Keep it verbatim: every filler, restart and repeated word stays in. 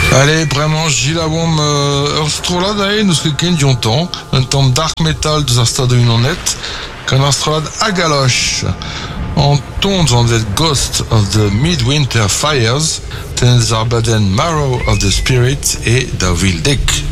Allez, vraiment, Gilabom uh, ur strolad a en eus ket ken diontan, un tamm dark metal deus ar stad unan net, kan ar strolad a galoch. An tont an vet Ghost of the Midwinter Fires, ten ar baden Marrow of the Spirit e da Vildek.